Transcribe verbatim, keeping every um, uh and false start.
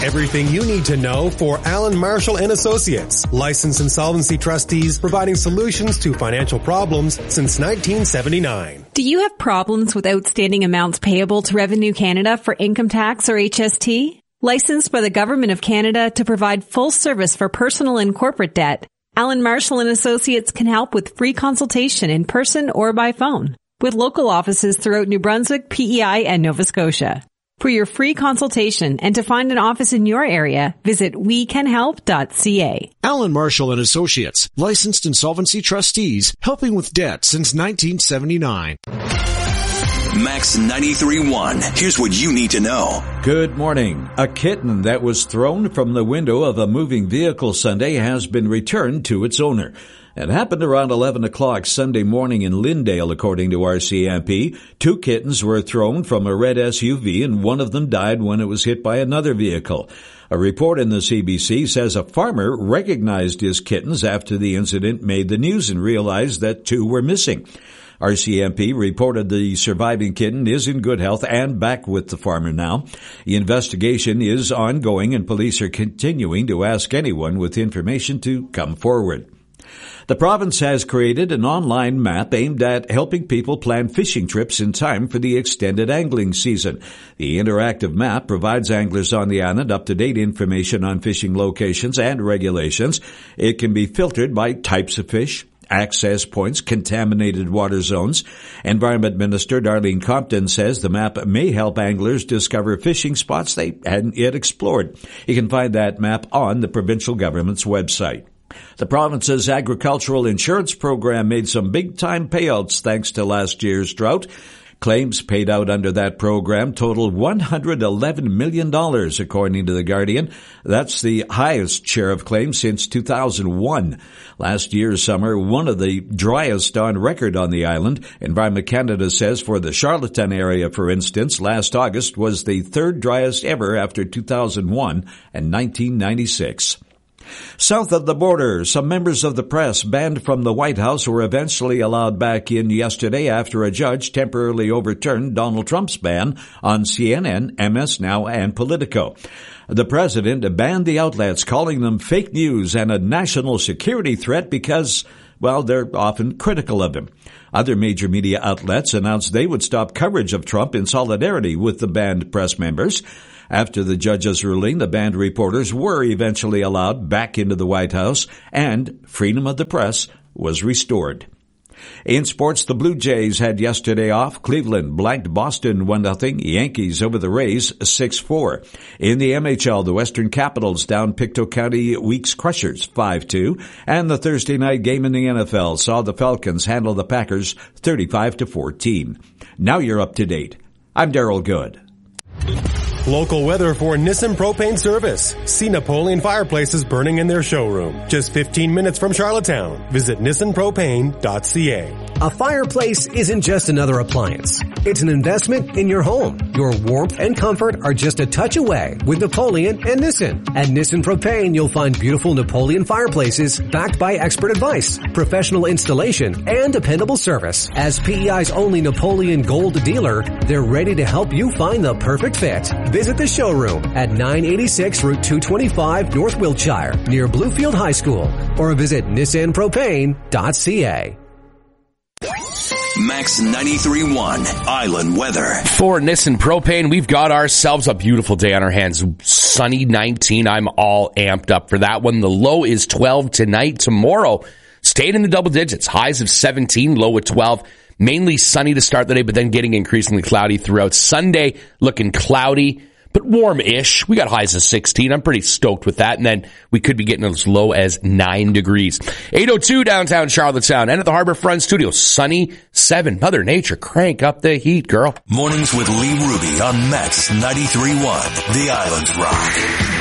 Everything you need to know for Alan Marshall and Associates, licensed insolvency trustees providing solutions to financial problems since nineteen seventy-nine. Do you have problems with outstanding amounts payable to Revenue Canada for income tax or H S T? Licensed by the Government of Canada to provide full service for personal and corporate debt, Alan Marshall and Associates can help with free consultation in person or by phone, with local offices throughout New Brunswick, P E I, and Nova Scotia. For your free consultation and to find an office in your area, visit we can help dot c a. Alan Marshall and Associates, licensed insolvency trustees, helping with debt since nineteen seventy-nine. Max ninety-three point one. Here's what you need to know. Good morning. A kitten that was thrown from the window of a moving vehicle Sunday has been returned to its owner. It happened around eleven o'clock Sunday morning in Lyndale, according to R C M P. Two kittens were thrown from a red S U V, and one of them died when it was hit by another vehicle. A report in the C B C says a farmer recognized his kittens after the incident made the news and realized that two were missing. R C M P reported the surviving kitten is in good health and back with the farmer now. The investigation is ongoing, and police are continuing to ask anyone with information to come forward. The province has created an online map aimed at helping people plan fishing trips in time for the extended angling season. The interactive map provides anglers on the island up-to-date information on fishing locations and regulations. It can be filtered by types of fish, access points, contaminated water zones. Environment Minister Darlene Compton says the map may help anglers discover fishing spots they hadn't yet explored. You can find that map on the provincial government's website. The province's agricultural insurance program made some big-time payouts thanks to last year's drought. Claims paid out under that program totaled one hundred eleven million dollars, according to The Guardian. That's the highest share of claims since two thousand one. Last year's summer, one of the driest on record on the island. Environment Canada says for the Charlottetown area, for instance, last August was the third driest ever after two thousand one and nineteen ninety-six. South of the border, some members of the press banned from the White House were eventually allowed back in yesterday after a judge temporarily overturned Donald Trump's ban on C N N, M S Now, and Politico. The president banned the outlets, calling them fake news and a national security threat because, well, they're often critical of him. Other major media outlets announced they would stop coverage of Trump in solidarity with the banned press members. After the judge's ruling, the banned reporters were eventually allowed back into the White House, and freedom of the press was restored. In sports, the Blue Jays had yesterday off. Cleveland blanked Boston one nothing. Yankees over the Rays six four. In the M H L, the Western Capitals down Pictou County Weeks Crushers five two. And the Thursday night game in the N F L saw the Falcons handle the Packers thirty-five to fourteen. Now you're up to date. I'm Daryl Good. Local weather for Nissan Propane Service. See Napoleon fireplaces burning in their showroom. Just fifteen minutes from Charlottetown. Visit nissan propane dot c a. A fireplace isn't just another appliance. It's an investment in your home. Your warmth and comfort are just a touch away with Napoleon and Nissan. At Nissan Propane, you'll find beautiful Napoleon fireplaces backed by expert advice, professional installation, and dependable service. As P E I's only Napoleon Gold dealer, they're ready to help you find the perfect fit. Visit the showroom at nine eighty-six Route two twenty-five North Wiltshire near Bluefield High School, or visit nissan propane dot c a. Max ninety-three point one Island Weather. For Nissan Propane, we've got ourselves a beautiful day on our hands. Sunny nineteen. I'm all amped up for that one. The low is twelve tonight. Tomorrow, stayed in the double digits. Highs of seventeen, low at twelve. Mainly sunny to start the day, but then getting increasingly cloudy throughout. Sunday, looking cloudy, but warm-ish. We got highs of sixteen. I'm pretty stoked with that. And then we could be getting as low as nine degrees. eight oh two downtown Charlottetown. And at the Harbourfront Studio, sunny seven. Mother Nature, crank up the heat, girl. Mornings with Lee Ruby on Max ninety-three point one, The Island Rock.